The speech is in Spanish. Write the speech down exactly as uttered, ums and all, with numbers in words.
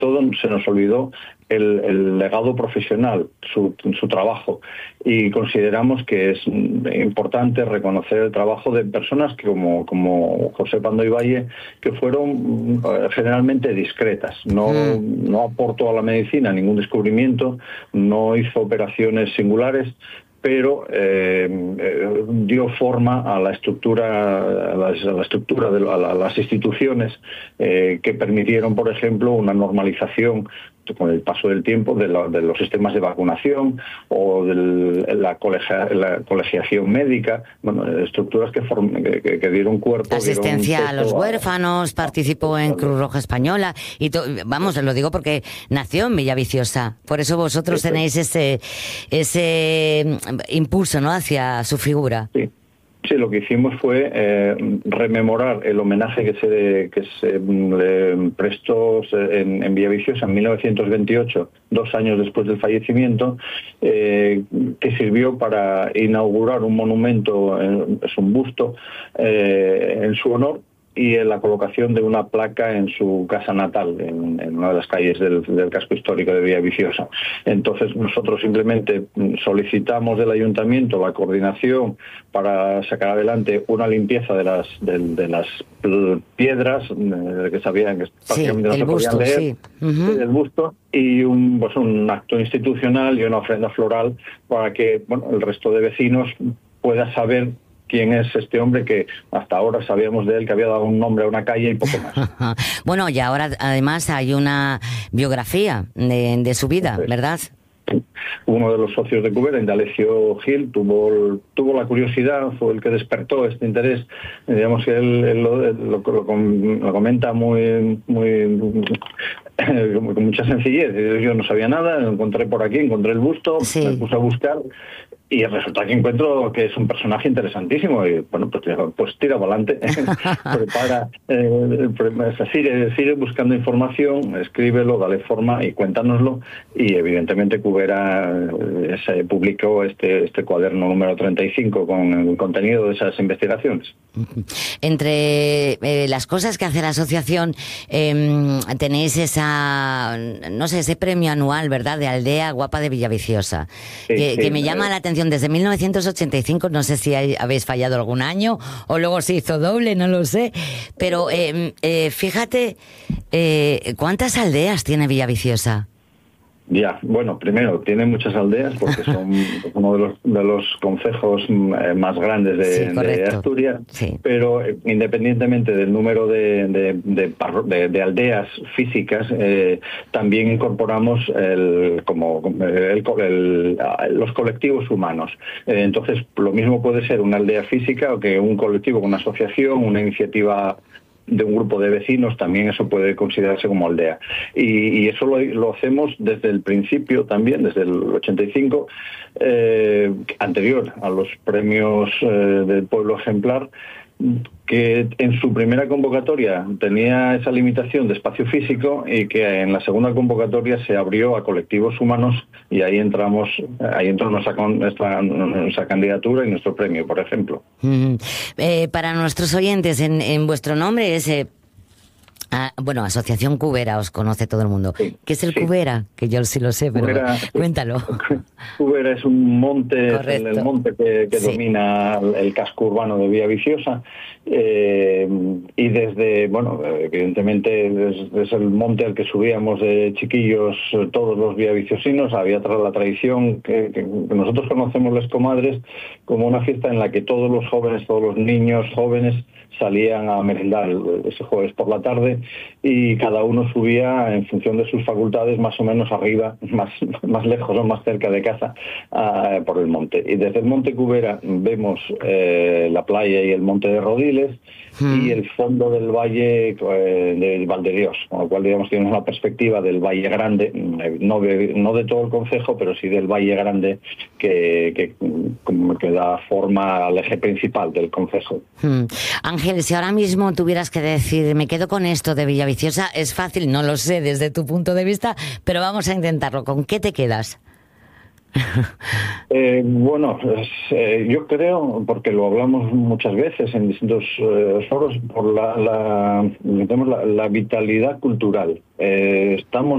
todo se nos olvidó el, el legado profesional, su, su trabajo, y consideramos que es importante reconocer el trabajo de personas que como, como José Pando y Valle, que fueron generalmente discretas. No, mm. no aportó a la medicina ningún descubrimiento, no hizo operaciones singulares, pero eh, eh, dio forma a la estructura, a la, a la estructura de a, la, a las instituciones eh, que permitieron, por ejemplo, una normalización con el paso del tiempo de, la, de los sistemas de vacunación o de la, colegia, la colegiación médica, bueno, estructuras que, form, que, que dieron cuerpo. Asistencia dieron a los huérfanos, a, participó a, en Cruz Roja Española, y to, vamos, lo digo porque nació en Villaviciosa, por eso vosotros eso. tenéis ese, ese impulso, ¿no?, hacia su figura. Sí. Sí, lo que hicimos fue eh, rememorar el homenaje que se, que se le prestó en, en Villaviciosa en mil novecientos veintiocho, dos años después del fallecimiento, eh, que sirvió para inaugurar un monumento, eh, es un busto, eh, en su honor, y en la colocación de una placa en su casa natal, en, en una de las calles del, del casco histórico de Villaviciosa. Entonces nosotros simplemente solicitamos del ayuntamiento la coordinación para sacar adelante una limpieza de las de, de las piedras eh, que sabían que sí, no se busto, podían leer, sí. Uh-huh. del busto, y un, pues un acto institucional y una ofrenda floral para que, bueno, el resto de vecinos pueda saber quién es este hombre que hasta ahora sabíamos de él que había dado un nombre a una calle y poco más. Bueno, y ahora además hay una biografía de, de su vida, sí, ¿verdad? Uno de los socios de Cubera, Indalecio Gil, tuvo tuvo la curiosidad, fue el que despertó este interés. Digamos que él, él, lo, él lo, lo, lo comenta muy muy con mucha sencillez. Yo no sabía nada, lo encontré por aquí, encontré el busto, sí. me puse a buscar y resulta que encuentro que es un personaje interesantísimo y bueno, pues, pues tira para adelante, prepara, eh, sigue, sigue buscando información, escríbelo, dale forma y cuéntanoslo. Y evidentemente Cubera eh, se publicó este, este cuaderno número treinta y cinco con el contenido de esas investigaciones. Entre eh, las cosas que hace la asociación, eh, tenéis esa, no sé, ese premio anual, ¿verdad?, de Aldea Guapa de Villaviciosa, sí, que, sí, que me llama eh, la atención desde mil novecientos ochenta y cinco, no sé si hay, habéis fallado algún año o luego se hizo doble, no lo sé, pero eh, eh, fíjate, eh, ¿cuántas aldeas tiene Villaviciosa? Ya, bueno, primero, tiene muchas aldeas porque son uno de los, de los concejos más grandes de, sí, de Asturias, sí. Pero eh, independientemente del número de, de, de, de, de aldeas físicas, eh, también incorporamos el, como el, el, los colectivos humanos. Eh, entonces, lo mismo puede ser una aldea física o que un colectivo, una asociación, una iniciativa de un grupo de vecinos, también eso puede considerarse como aldea. Y, y eso lo, lo hacemos desde el principio también, desde el ochenta y cinco, eh, anterior a los premios eh, del pueblo ejemplar, que en su primera convocatoria tenía esa limitación de espacio físico y que en la segunda convocatoria se abrió a colectivos humanos y ahí entramos, ahí entró nuestra, nuestra, nuestra candidatura y nuestro premio, por ejemplo. Mm, eh, para nuestros oyentes, en, en vuestro nombre es... Eh... Ah, bueno, Asociación Cubera, os conoce todo el mundo. Sí, ¿qué es el sí. Cubera? Que yo sí lo sé, pero Cubera, cuéntalo. Cubera es un monte, es el, el monte que, que sí. domina el casco urbano de Villaviciosa, eh, y desde, bueno, evidentemente es, es el monte al que subíamos de chiquillos todos los villaviciosinos. Había la tradición que, que nosotros conocemos las comadres como una fiesta en la que todos los jóvenes, todos los niños jóvenes salían a merendar ese jueves por la tarde y cada uno subía en función de sus facultades más o menos arriba, más, más lejos o más cerca de casa, uh, por el monte. Y desde el monte Cubera vemos eh, la playa y el monte de Rodiles mm. y el fondo del valle eh, del Valdedios, con lo cual digamos tenemos una perspectiva del Valle Grande, no de, no de todo el concejo, pero sí del Valle Grande que, que, que da forma al eje principal del concejo. Mm. Ángel, si ahora mismo tuvieras que decir, me quedo con esto de Villaviciosa, es fácil, no lo sé desde tu punto de vista, pero vamos a intentarlo. ¿Con qué te quedas? Eh, bueno, pues, eh, yo creo, porque lo hablamos muchas veces en distintos eh, foros, por la, la, la, la vitalidad cultural. Eh, estamos